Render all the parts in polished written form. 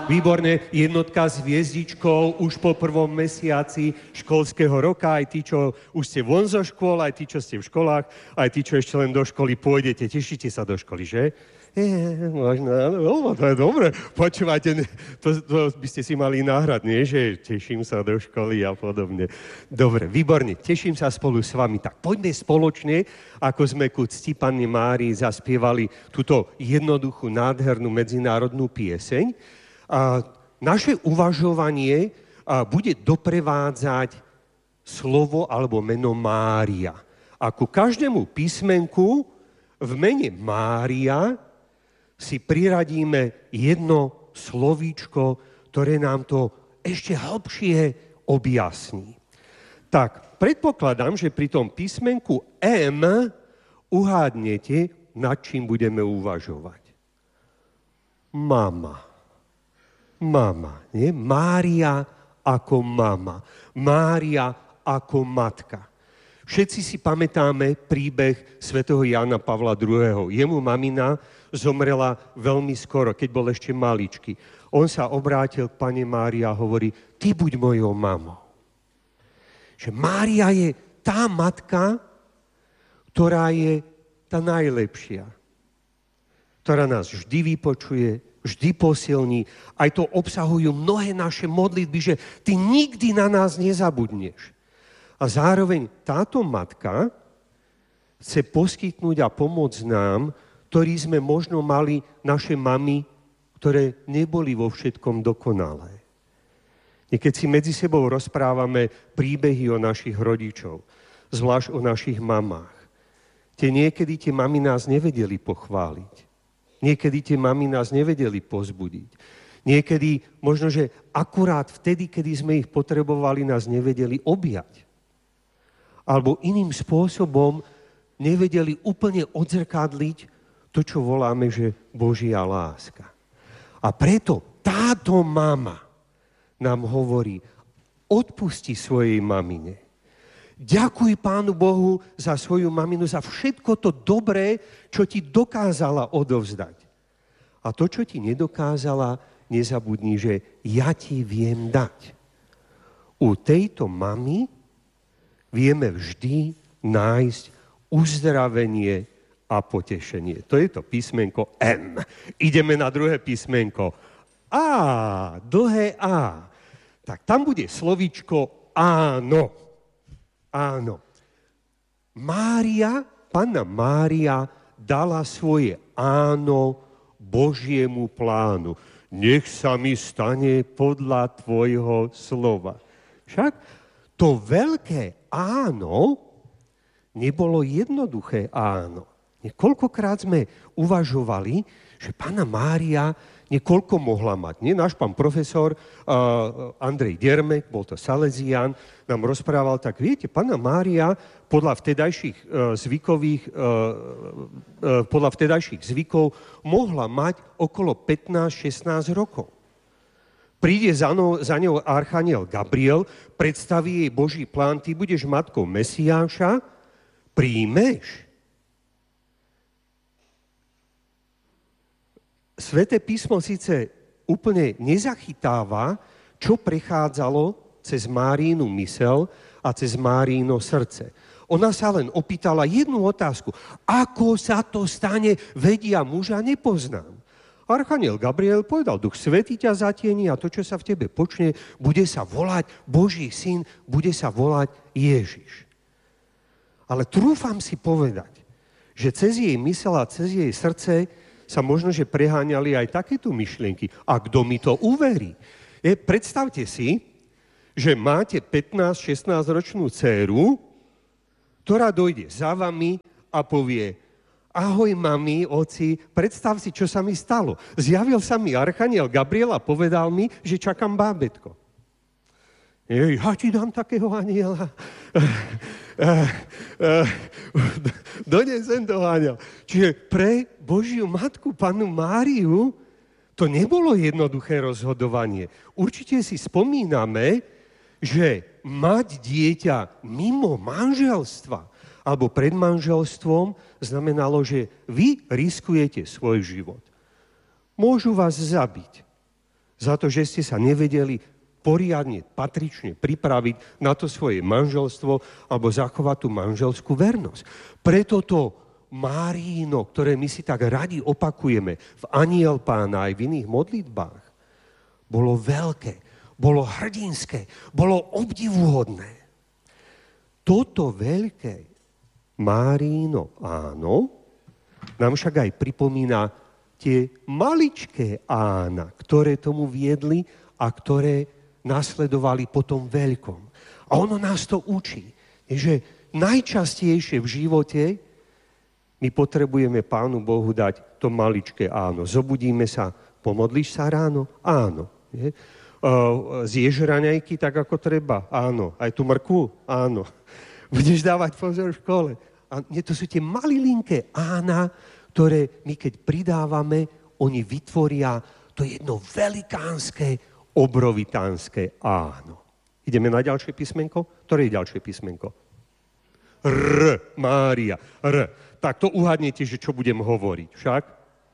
Výborné, jednotka s hviezdičkou už po prvom mesiaci školského roka, aj tí, čo už ste von zo škôl, aj tí, čo ste v školách, aj tí, čo ešte len do školy pôjdete. Tešíte sa do školy, že? Možno, áno, to je dobre. Počúvajte, to by ste si mali náhrať, nie? Že teším sa do školy a podobne. Dobre, výborne, teším sa spolu s vami. Tak poďme spoločne, ako sme ku cti Panny Márii zaspievali túto jednoduchú, nádhernú medzinárodnú pieseň. A naše uvažovanie bude doprevádzať slovo alebo meno Mária. A ku každému písmenku v mene Mária si priradíme jedno slovíčko, ktoré nám to ešte hlbšie objasní. Tak, predpokladám, že pri tom písmenku M uhádnete, nad čím budeme uvažovať. Mama. Mama, nie? Mária ako mama. Mária ako matka. Všetci si pamätáme príbeh svätého Jána Pavla II. Jemu mamina zomrela veľmi skoro, keď bol ešte maličký. On sa obrátil k Panne Márii a hovorí, ty buď mojou mamou. Že Mária je tá matka, ktorá je tá najlepšia. Ktorá nás vždy vypočuje, vždy posilní. Aj to obsahujú mnohé naše modlitby, že ty nikdy na nás nezabudneš. A zároveň táto matka chce poskytnúť a pomôcť nám, ktorí sme možno mali naše mamy, ktoré neboli vo všetkom dokonalé. Keď si medzi sebou rozprávame príbehy o našich rodičov, zvlášť o našich mamách, niekedy tie mamy nás nevedeli pochváliť. Niekedy tie mamy nás nevedeli pozbudiť. Niekedy možno, že akurát vtedy, kedy sme ich potrebovali, nás nevedeli objať. Alebo iným spôsobom nevedeli úplne odzrkadliť to, čo voláme, že Božia láska. A preto táto mama nám hovorí, odpusti svojej mamine. Ďakuj Pánu Bohu za svoju maminu, za všetko to dobré, čo ti dokázala odovzdať. A to, čo ti nedokázala, nezabudni, že ja ti viem dať. U tejto mamy vieme vždy nájsť uzdravenie a potešenie. To je to písmenko M. Ideme na druhé písmenko A, dlhé A. Tak tam bude slovíčko áno. Áno. Mária, Panna Mária dala svoje áno Božiemu plánu. Nech sa mi stane podľa tvojho slova. Však to veľké áno nebolo jednoduché áno. Niekoľkokrát sme uvažovali, že Panna Mária niekoľko mohla mať. Nie? Náš pán profesor Andrej Dermek, bol to Salesián, nám rozprával, tak viete, Panna Mária podľa vtedajších zvykov mohla mať okolo 15-16 rokov. Príde za ňou archaniel Gabriel, predstaví jej Boží plán, ty budeš matkou Mesiáša, príjmeš. Sväté písmo síce úplne nezachytáva, čo prechádzalo cez Máriinu mysel a cez Márino srdce. Ona sa len opýtala jednu otázku. Ako sa to stane, vedia muža nepoznám. Archaniel Gabriel povedal, Duch Svätý ťa zatieni a to, čo sa v tebe počne, bude sa volať Boží syn, bude sa volať Ježiš. Ale trúfam si povedať, že cez jej mysel a cez jej srdce sa možno, že preháňali aj takéto myšlienky. A kto mi to uverí? Predstavte si, že máte 15-16 ročnú dcéru, ktorá dojde za vami a povie, ahoj mami, oci, predstav si, čo sa mi stalo. Zjavil sa mi archaniel Gabriel a povedal mi, že čakám bábätko. Ja ti dám takého aniela. Donesem toho aniela. Čiže pre Božiu matku, Pannu Máriu, to nebolo jednoduché rozhodovanie. Určite si spomíname, že mať dieťa mimo manželstva alebo pred manželstvom znamenalo, že vy riskujete svoj život. Môžu vás zabiť. za to, že ste sa nevedeli poriadne, patrične pripraviť na to svoje manželstvo alebo zachovať tú manželskú vernosť. Preto to Máriino, ktoré my si tak radi opakujeme v Anjel Pána aj v iných modlitbách, bolo veľké, bolo hrdinské, bolo obdivuhodné. Toto veľké Máriino áno nám však aj pripomína tie maličké ána, ktoré tomu viedli a ktoré nasledovali po tom veľkom. A ono nás to učí, že najčastejšie v živote my potrebujeme Pánu Bohu dať to maličké áno. Zobudíme sa, pomodlíš sa ráno? Áno. Nie? Zješ raňajky tak, ako treba? Áno. Aj tú mrkvu? Áno. Budeš dávať pozor v škole? A to sú tie malilinké ána, ktoré my keď pridávame, oni vytvoria to jedno velikánske, obrovitánske áno. Ideme na ďalšie písmenko? Ktoré je ďalšie písmenko? R, Mária, R. Tak to uhadnete, že čo budem hovoriť. Však?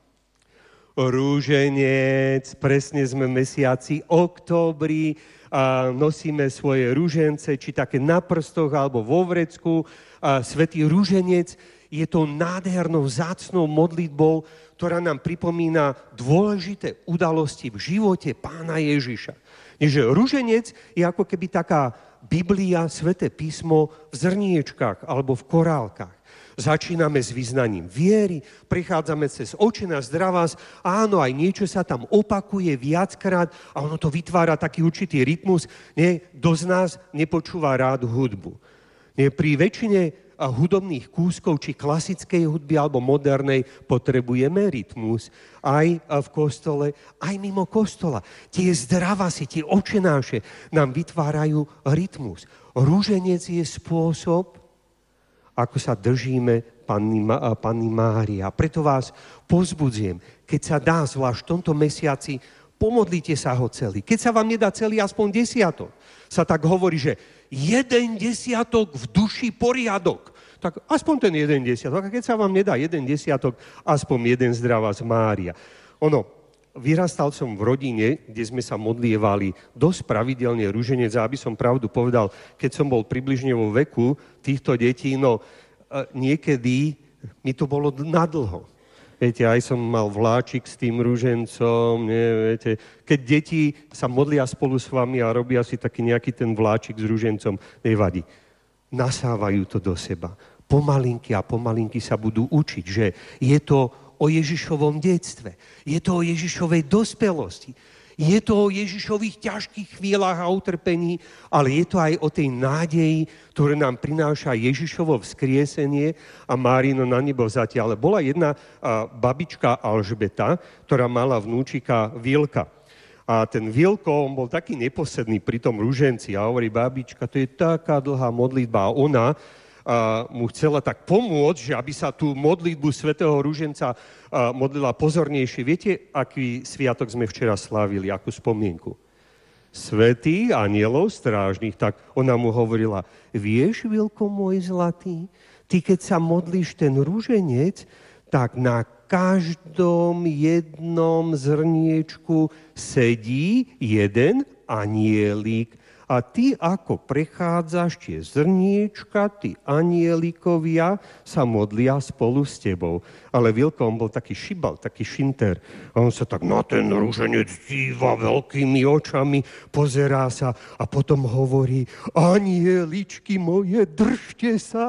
Rúženec, presne sme v mesiaci októbri, a nosíme svoje rúžence, či také na prstoch, alebo vo vrecku. Svätý rúženec je to nádhernou, vzácnou modlitbou, ktorá nám pripomína dôležité udalosti v živote Pána Ježiša. Takže rúženec je ako keby taká Biblia, Sväté písmo v zrniečkách alebo v korálkach. Začíname s vyznaním viery, prechádzame cez Oče náš, zdravás, áno, aj niečo sa tam opakuje viackrát a ono to vytvára taký určitý rytmus. Nie, kto z nás nepočúva rád hudbu? Nie, pri väčšine hudobných kúskov, či klasickej hudby alebo modernej, potrebujeme rytmus aj v kostole, aj mimo kostola. Tie zdravasy, tie očenáše nám vytvárajú rytmus. Rúženec je spôsob, ako sa držíme Panny Márie. A preto vás povzbudzujem, keď sa dá, zvlášť v tomto mesiaci, pomodlite sa ho celý. Keď sa vám nedá celý, aspoň desiatok. Sa tak hovorí, že 1 desiatok v duši poriadok. Tak aspoň ten 1 desiatok. A keď sa vám nedá 1 desiatok, aspoň 1 zdravás Mária. Vyrastal som v rodine, kde sme sa modlievali dosť pravidelne rúženec, a aby som pravdu povedal, keď som bol približne vo veku týchto detí, niekedy mi to bolo nadlho. Viete, aj som mal vláčik s tým rúžencom, viete, keď deti sa modlia spolu s vami a robia si taký nejaký ten vláčik s rúžencom, nevadí. Nasávajú to do seba. Pomalinky a pomalinky sa budú učiť, že je to o Ježišovom detstve. Je to o Ježišovej dospelosti. Je to o Ježišových ťažkých chvíľach a utrpení, ale je to aj o tej nádeji, ktorú nám prináša Ježišovo vzkriesenie a Márino na nebo vzatie. Ale bola jedna babička Alžbeta, ktorá mala vnúčika Vilka. A ten Vilko, on bol taký neposedný pri tom rúženci a hovorí, babička, to je taká dlhá modlitba. A ona mu chcela tak pomôcť, že aby sa tú modlitbu svätého rúženca modlila pozornejšie. Viete, aký sviatok sme včera slávili, akú spomienku? Svätý anielov strážnych. Tak ona mu hovorila, vieš, Vilko môj zlatý, ty keď sa modlíš ten rúženec, tak na každom jednom zrniečku sedí jeden anielík. A ty, ako prechádzaš tie zrniečka, tí anielikovia sa modlia spolu s tebou. Ale Vilko, on bol taký šibal, taký šinter. A on sa tak na ten rúženec díva veľkými očami, pozerá sa a potom hovorí, anieličky moje, držte sa.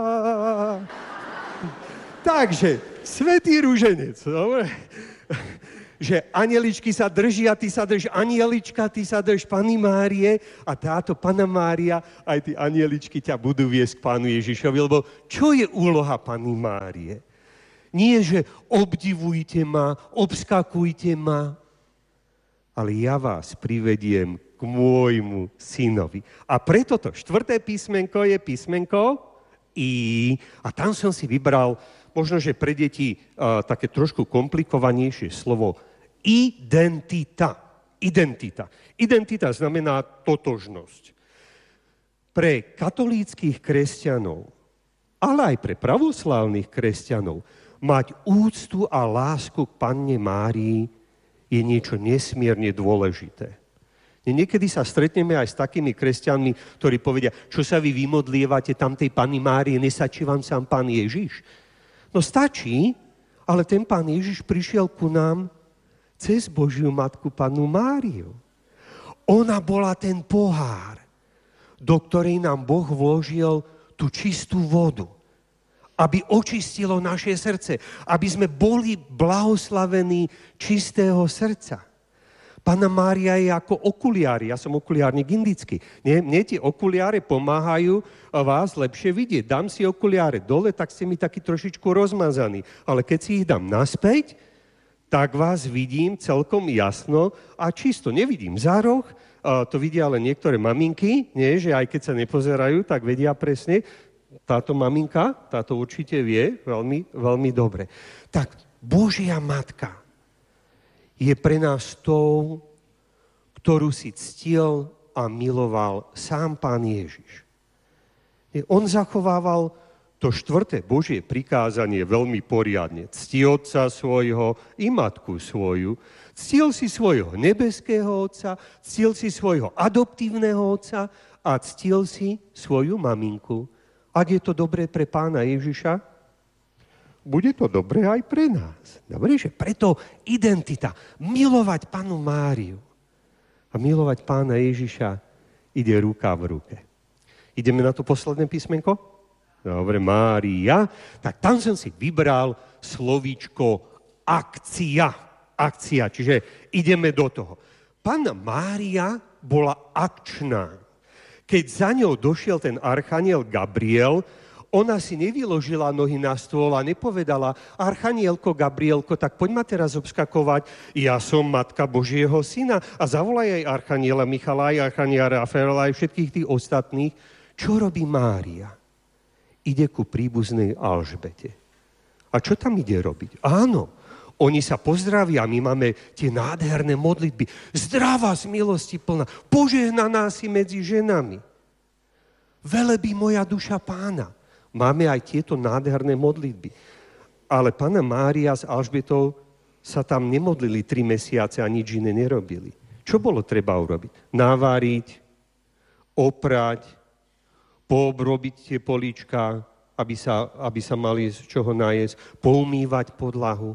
Takže, svätý rúženec, dobre? Že anieličky sa držia, ty sa drž anielička, ty sa drž Panny Márie a táto Panna Mária, aj tí anieličky ťa budú viesť k Pánu Ježišovi, lebo čo je úloha Panny Márie? Nie, že obdivujte ma, obskakujte ma, ale ja vás privediem k môjmu synovi. A preto to 4. písmenko je písmenko I. A tam som si vybral, možno, že pre deti také trošku komplikovanejšie slovo identita. Identita. Identita znamená totožnosť. Pre katolíckych kresťanov, ale aj pre pravoslávnych kresťanov, mať úctu a lásku k Panne Márii je niečo nesmierne dôležité. Niekedy sa stretneme aj s takými kresťanmi, ktorí povedia, čo sa vy vymodlievate tamtej Panny Márie, nestačí vám sám Pán Ježiš? No stačí, ale ten Pán Ježiš prišiel ku nám cez Božiu Matku Pannu Máriu. Ona bola ten pohár, do ktorej nám Boh vložil tú čistú vodu, aby očistilo naše srdce, aby sme boli blahoslavení čistého srdca. Panna Mária je ako okuliári. Ja som okuliárnik indický. Mne tie okuliare pomáhajú vás lepšie vidieť. Dám si okuliare dole, tak ste mi taký trošičku rozmazaní. Ale keď si ich dám naspäť, tak vás vidím celkom jasno a čisto. Nevidím za roh, to vidia ale niektoré maminky, nie? Že aj keď sa nepozerajú, tak vedia presne. Táto maminka, táto určite vie veľmi, veľmi dobre. Tak Božia Matka je pre nás tou, ktorú si ctil a miloval sám Pán Ježiš. On zachovával to 4. Božie prikázanie veľmi poriadne. Cti otca svojho i matku svoju. Ctil si svojho nebeského otca, ctil si svojho adoptívneho otca a ctil si svoju maminku. Ak je to dobré pre Pána Ježiša, bude to dobré aj pre nás. Dobre, že preto identita, milovať Pannu Máriu a milovať Pána Ježiša ide ruka v ruke. Ideme na to posledné písmenko? Dobre, Mária. Tak tam som si vybral slovíčko akcia. Akcia, čiže ideme do toho. Panna Mária bola akčná. Keď za ňou došiel ten archaniel Gabriel, ona si nevyložila nohy na stôl a nepovedala, archanielko Gabrielko, tak poď ma teraz obskakovať, ja som Matka Božieho Syna a zavolaj aj archaniela Michala, aj archaniela Rafaela, aj všetkých tých ostatných. Čo robí Mária? Ide ku príbuznej Alžbete. A čo tam ide robiť? Áno, oni sa pozdravia, my máme tie nádherné modlitby. Zdravá z milosti plná, požehnaná si medzi ženami. Velebí moja duša Pána. Máme aj tieto nádherné modlitby. Ale Panna Mária s Alžbetou sa tam nemodlili 3 mesiace a nič iné nerobili. Čo bolo treba urobiť? Naváriť, oprať, poobrobiť tie políčka, aby sa mali z čoho najesť, poumývať podlahu.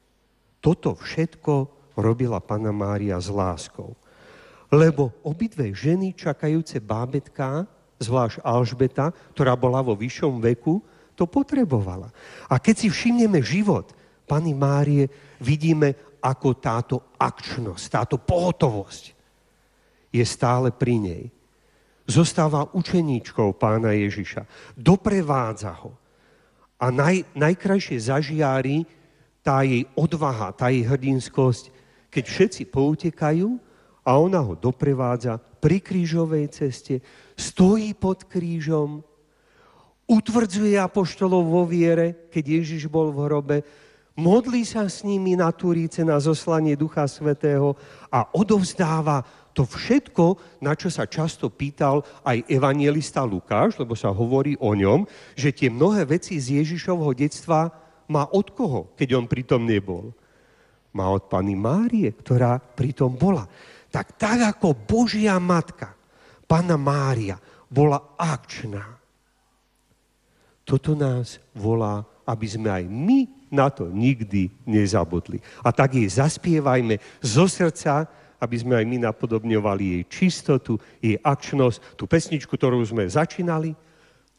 Toto všetko robila Panna Mária s láskou. Lebo obidve ženy čakajúce bábätká, zvlášť Alžbeta, ktorá bola vo vyššom veku, to potrebovala. A keď si všimneme život Panny Márie, vidíme, ako táto akčnosť, táto pohotovosť je stále pri nej. Zostáva učeníčkou Pána Ježiša. Doprevádza ho. A najkrajšie zažiari tá jej odvaha, tá jej hrdinskosť, keď všetci poutekajú a ona ho doprevádza pri krížovej ceste, stojí pod krížom, utvrdzuje apoštolov vo viere, keď Ježiš bol v hrobe, modlí sa s nimi na Turíce na zoslanie Ducha Svätého a odovzdáva to všetko, na čo sa často pýtal aj evanjelista Lukáš, lebo sa hovorí o ňom, že tie mnohé veci z Ježišovho detstva má od koho, keď on pritom nebol. Má od Panny Márie, ktorá pritom bola. Tak ako Božia Matka, Panna Mária, bola akčná. Toto nás volá, aby sme aj my na to nikdy nezabudli. A tak jej zaspievajme zo srdca, aby sme aj my napodobňovali jej čistotu, jej akčnosť, tú pesničku, ktorú sme začínali,